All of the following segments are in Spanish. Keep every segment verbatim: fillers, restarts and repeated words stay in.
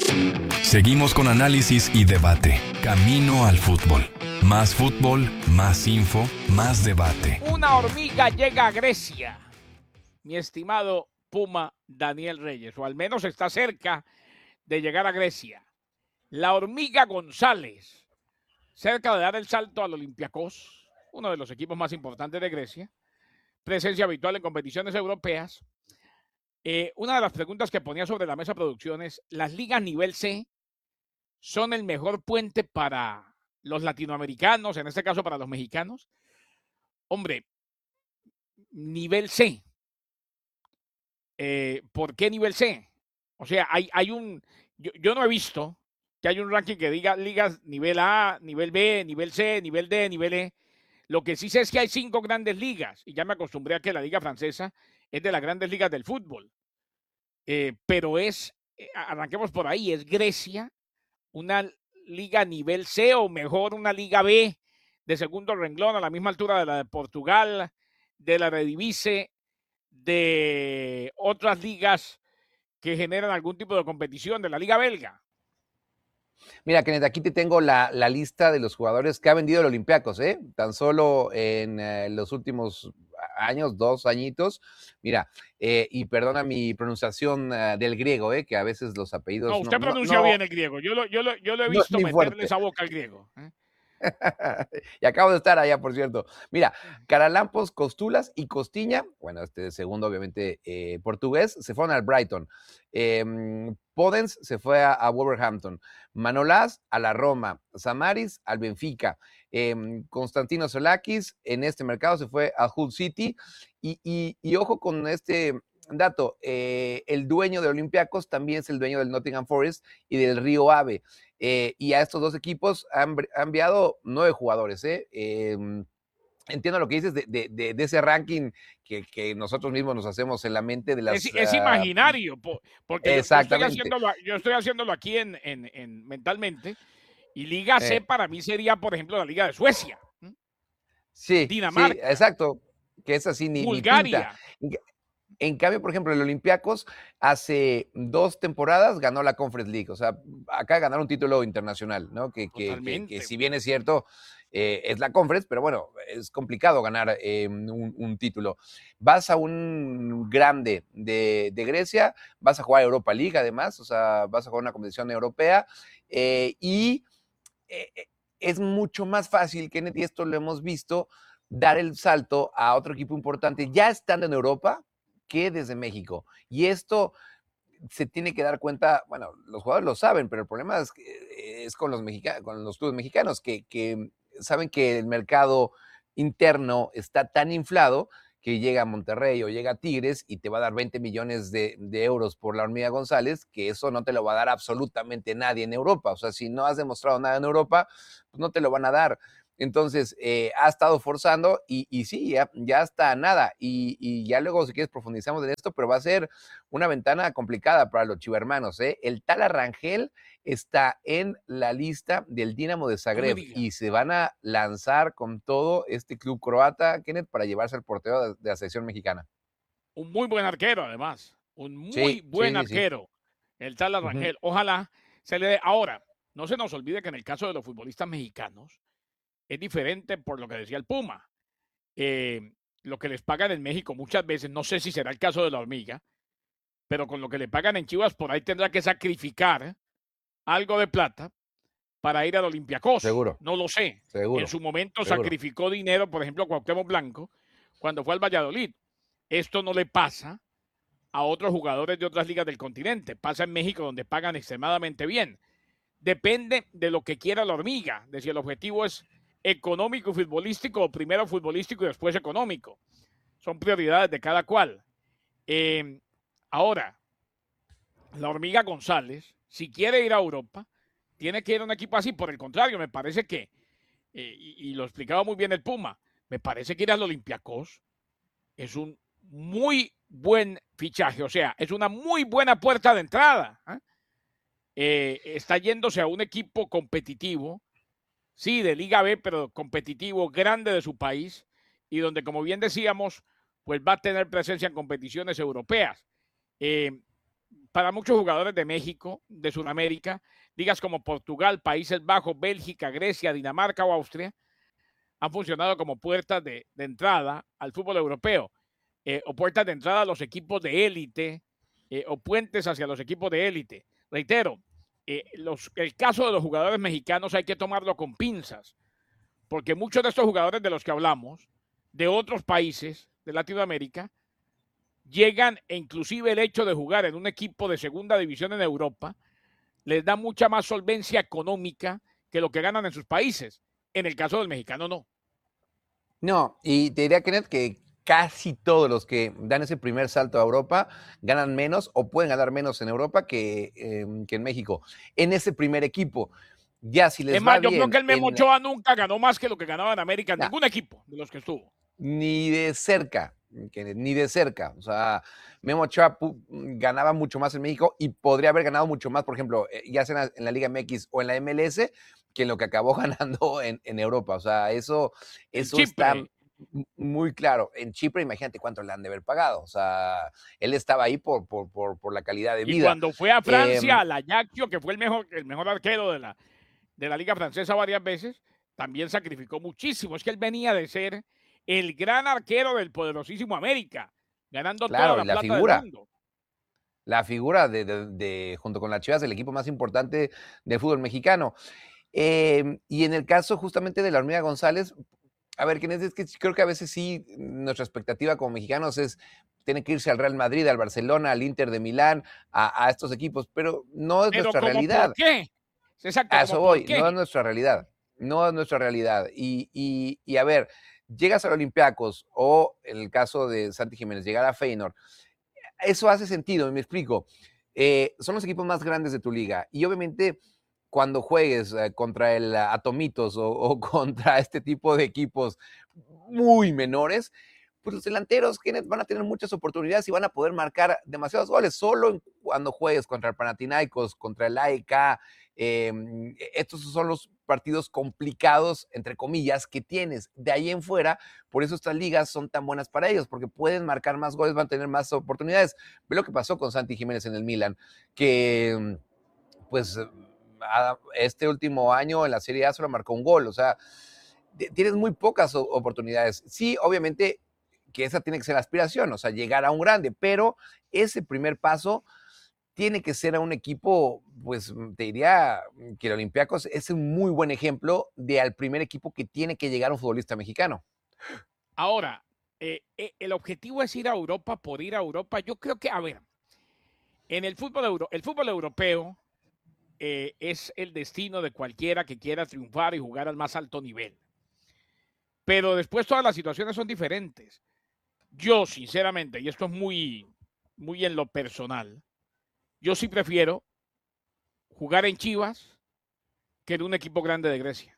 Seguimos con análisis y debate. Camino al fútbol. Más fútbol, más info, más debate. Una hormiga llega a Grecia, mi estimado Puma Daniel Reyes, o al menos está cerca de llegar a Grecia. La hormiga González, cerca de dar el salto al Olympiacos, uno de los equipos más importantes de Grecia, presencia habitual en competiciones europeas. Eh, una de las preguntas que ponía sobre la mesa Producciones, ¿las ligas nivel C son el mejor puente para los latinoamericanos, en este caso para los mexicanos? Hombre, nivel C. Eh, ¿Por qué nivel C? O sea, hay, hay un, yo, yo no he visto que hay un ranking que diga ligas nivel A, nivel B, nivel C, nivel D, nivel E. Lo que sí sé es que hay cinco grandes ligas, y ya me acostumbré a que la liga francesa es de las grandes ligas del fútbol. Eh, pero es, eh, arranquemos por ahí, es Grecia, una liga nivel C o mejor una liga B de segundo renglón a la misma altura de la de Portugal, de la Eredivisie, de otras ligas que generan algún tipo de competición, de la liga belga. Mira, Kenneth, aquí te tengo la, la lista de los jugadores que ha vendido el Olympiacos, ¿eh? Tan solo en eh, los últimos años, dos añitos. Mira, eh, y perdona mi pronunciación uh, del griego, ¿eh? Que a veces los apellidos... No, usted no, pronuncia no, bien el griego. Yo lo, yo lo, yo lo he no visto meterle esa boca al griego. ¿eh? Y acabo de estar allá, por cierto. Mira, Caralampos, Costulas y Costiña, bueno, este segundo obviamente eh, portugués, se fueron al Brighton. Eh, Podens se fue a, a Wolverhampton. Manolás a la Roma. Samaris al Benfica. Eh, Constantino Solakis en este mercado se fue a Hull City. Y, y, y ojo con este dato, eh, el dueño de Olympiacos también es el dueño del Nottingham Forest y del Río Ave. Eh, y a estos dos equipos han, han enviado nueve jugadores. ¿eh? Eh, entiendo lo que dices de, de, de, de ese ranking que, que, nosotros mismos nos hacemos en la mente de las... Es, es uh, imaginario, porque yo, yo, estoy haciéndolo, yo estoy haciéndolo aquí en, en, en mentalmente, y Liga C eh. para mí sería, por ejemplo, la Liga de Suecia. Sí, Dinamarca. Sí, exacto, que es así, ni, Bulgaria. Ni pinta. En cambio, por ejemplo, el Olympiacos hace dos temporadas ganó la Conference League. O sea, acá ganaron un título internacional, ¿no? Que, que, que, que si bien es cierto, eh, es la Conference, pero bueno, es complicado ganar eh, un, un título. Vas a un grande de, de Grecia, vas a jugar Europa League además, o sea, vas a jugar una competición europea eh, y eh, es mucho más fácil, Kenneth, y esto lo hemos visto, dar el salto a otro equipo importante ya estando en Europa que desde México. Y esto se tiene que dar cuenta, bueno, los jugadores lo saben, pero el problema es, es con, los mexicanos, con los clubes mexicanos que, que saben que el mercado interno está tan inflado que llega a Monterrey o llega a Tigres y te va a dar veinte millones de, de euros por la hormiga González, que eso no te lo va a dar absolutamente nadie en Europa. O sea, si no has demostrado nada en Europa, pues no te lo van a dar. Entonces, eh, ha estado forzando y, y sí, ya, ya está nada. Y, y ya luego, si quieres, profundizamos en esto, pero va a ser una ventana complicada para los chivermanos. ¿eh? El Tala Rangel está en la lista del Dinamo de Zagreb y se van a lanzar con todo este club croata, Kenneth, para llevarse al portero de, de la selección mexicana. Un muy buen arquero, además. Un muy sí, buen sí, sí, arquero. Sí. El Tala Rangel. Uh-huh. Ojalá se le dé. Ahora, no se nos olvide que en el caso de los futbolistas mexicanos, es diferente por lo que decía el Puma. Eh, lo que les pagan en México muchas veces, no sé si será el caso de la hormiga, pero con lo que le pagan en Chivas, por ahí tendrá que sacrificar algo de plata para ir al Olympiacos. Seguro. No lo sé. Seguro. En su momento Seguro. sacrificó dinero, por ejemplo, a Cuauhtémoc Blanco, cuando fue al Valladolid. Esto no le pasa a otros jugadores de otras ligas del continente. Pasa en México, donde pagan extremadamente bien. Depende de lo que quiera la hormiga, de si el objetivo es económico y futbolístico, o primero futbolístico y después económico. Son prioridades de cada cual. Eh, ahora, la hormiga González, si quiere ir a Europa, tiene que ir a un equipo así. Por el contrario, me parece que, eh, y, y lo explicaba muy bien el Puma, me parece que ir al Olympiacos es un muy buen fichaje, o sea, es una muy buena puerta de entrada. ¿eh? Eh, está yéndose a un equipo competitivo, sí, de Liga B, pero competitivo, grande de su país, y donde, como bien decíamos, pues va a tener presencia en competiciones europeas. Eh, para muchos jugadores de México, de Sudamérica, ligas como Portugal, Países Bajos, Bélgica, Grecia, Dinamarca o Austria, han funcionado como puertas de, de entrada al fútbol europeo, eh, o puertas de entrada a los equipos de élite, eh, o puentes hacia los equipos de élite. Reitero, eh, los, el caso de los jugadores mexicanos hay que tomarlo con pinzas, porque muchos de estos jugadores de los que hablamos, de otros países de Latinoamérica, llegan, e inclusive el hecho de jugar en un equipo de segunda división en Europa les da mucha más solvencia económica que lo que ganan en sus países. En el caso del mexicano, no. No, y te diría, Kenneth, que casi todos los que dan ese primer salto a Europa ganan menos o pueden ganar menos en Europa que, eh, que en México. En ese primer equipo. Ya si les es más, va yo bien creo que el Memo en... Ochoa nunca ganó más que lo que ganaba en América, en nah, ningún equipo de los que estuvo. Ni de cerca, Kenneth, ni de cerca. O sea, Memo Ochoa ganaba mucho más en México y podría haber ganado mucho más, por ejemplo, ya sea en la Liga M X o en la M L S, que en lo que acabó ganando en, en Europa. O sea, eso, eso está muy claro. En Chipre, imagínate cuánto le han de haber pagado. O sea, él estaba ahí por, por, por, por la calidad de vida. Y cuando fue a Francia, eh, al Ajaccio, que fue el mejor, el mejor arquero de la, de la Liga Francesa varias veces, también sacrificó muchísimo. Es que él venía de ser el gran arquero del poderosísimo América, ganando claro, toda la, la plata figura. del mundo. La figura de, de, de, junto con las Chivas, el equipo más importante del fútbol mexicano. Eh, y en el caso justamente de la Hormiga González, a ver, es que creo que a veces sí, nuestra expectativa como mexicanos es, tiene que irse al Real Madrid, al Barcelona, al Inter de Milán, a, a estos equipos, pero no es pero nuestra ¿cómo realidad. ¿Por qué? Exacto, a eso voy, ¿por qué? No es nuestra realidad, no es nuestra realidad. Y, y, y a ver, llegas al Olympiacos o en el caso de Santi Jiménez, llegar a Feyenoord, eso hace sentido, y me explico. Eh, son los equipos más grandes de tu liga y obviamente cuando juegues eh, contra el Atomitos o, o contra este tipo de equipos muy menores, pues los delanteros van a tener muchas oportunidades y van a poder marcar demasiados goles. Solo en, cuando juegues contra el Panathinaikos, contra el A E K, eh, estos son los partidos complicados, entre comillas, que tienes. De ahí en fuera, por eso estas ligas son tan buenas para ellos, porque pueden marcar más goles, van a tener más oportunidades. Ve lo que pasó con Santi Jiménez en el Milan, que pues este último año en la Serie A solo marcó un gol. O sea, tienes muy pocas oportunidades. Sí, obviamente que esa tiene que ser la aspiración, o sea, llegar a un grande, pero ese primer paso tiene que ser a un equipo, pues te diría que el Olympiacos es un muy buen ejemplo de al primer equipo que tiene que llegar un futbolista mexicano. Ahora, eh, eh, el objetivo es ir a Europa por ir a Europa. Yo creo que, a ver, en el fútbol, euro, el fútbol europeo eh, es el destino de cualquiera que quiera triunfar y jugar al más alto nivel. Pero después todas las situaciones son diferentes. Yo, sinceramente, y esto es muy, muy en lo personal, yo sí prefiero jugar en Chivas que en un equipo grande de Grecia.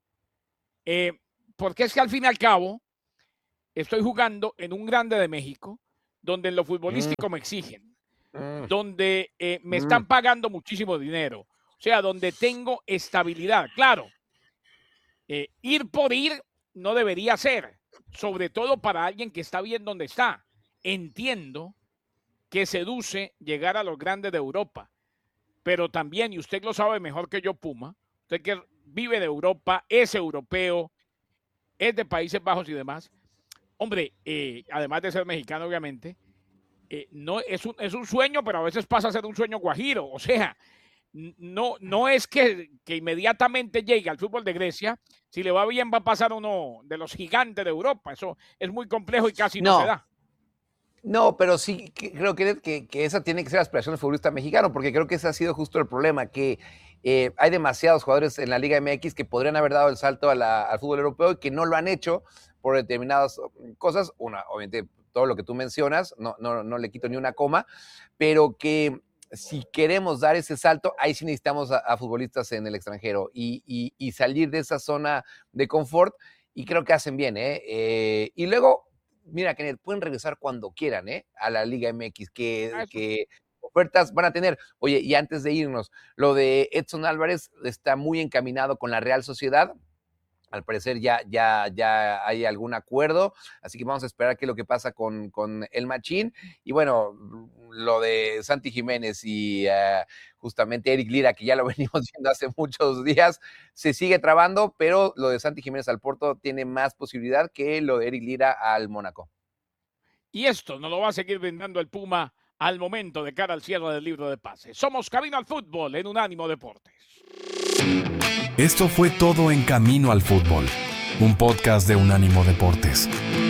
Eh, porque es que al fin y al cabo estoy jugando en un grande de México donde en lo futbolístico mm. me exigen, mm. donde eh, me mm. están pagando muchísimo dinero, o sea, donde tengo estabilidad. Claro, eh, ir por ir no debería ser, sobre todo para alguien que está bien donde está. Entiendo que seduce llegar a los grandes de Europa, pero también, y usted lo sabe mejor que yo, Puma, usted que vive de Europa, es europeo, es de Países Bajos y demás, hombre, eh, además de ser mexicano, obviamente, eh, no, es, un, es un sueño, pero a veces pasa a ser un sueño guajiro. O sea, no, no es que, que inmediatamente llegue al fútbol de Grecia. Si le va bien, va a pasar uno de los gigantes de Europa. Eso es muy complejo y casi no, no se da. No, pero sí creo que, que, que esa tiene que ser la aspiración del futbolista mexicano, porque creo que ese ha sido justo el problema, que eh, hay demasiados jugadores en la Liga M X que podrían haber dado el salto a la, al fútbol europeo y que no lo han hecho por determinadas cosas. Una, obviamente, todo lo que tú mencionas, no, no, no le quito ni una coma, pero que si queremos dar ese salto, ahí sí necesitamos a, a futbolistas en el extranjero y, y, y salir de esa zona de confort, y creo que hacen bien, ¿eh? eh y luego, mira, Kenneth, pueden regresar cuando quieran, ¿eh? A la Liga M X, que, ah, que ofertas van a tener. Oye, y antes de irnos, lo de Edson Álvarez está muy encaminado con la Real Sociedad. Al parecer ya, ya, ya hay algún acuerdo, así que vamos a esperar qué es lo que pasa con, con el Machín. Y bueno, lo de Santi Jiménez y uh, justamente Eric Lira, que ya lo venimos viendo hace muchos días, se sigue trabando, pero lo de Santi Jiménez al Porto tiene más posibilidad que lo de Eric Lira al Mónaco. Y esto nos lo va a seguir brindando el Puma al momento de cara al cierre del libro de pases. Somos Camino al Fútbol en Unánimo Deportes. Esto fue todo en Camino al Fútbol, un podcast de Unánimo Deportes.